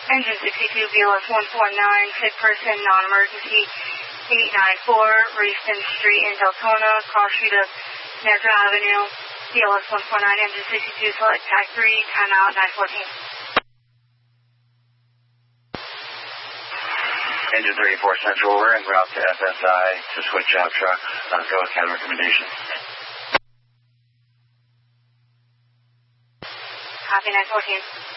Engine 62, BLS 149, sick person, non-emergency, 894 Reefton Street in Deltona, cross street of Nedra Avenue, BLS 149, engine 62, select tag 3, timeout 914. Engine 34 Central, we're en route to FSI to switch out truck. Go with CAD recommendation. Copy 914.